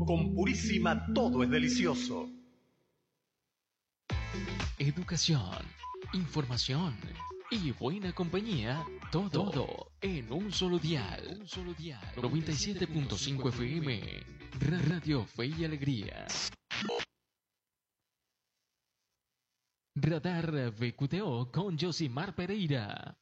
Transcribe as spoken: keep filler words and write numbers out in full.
Con Purísima todo es delicioso. Educación, información y buena compañía, todo, todo en un solo dial. Un solo dial. noventa y siete punto cinco F M, Radio Fe y Alegría. Radar V Q T O con Josimar Pereira.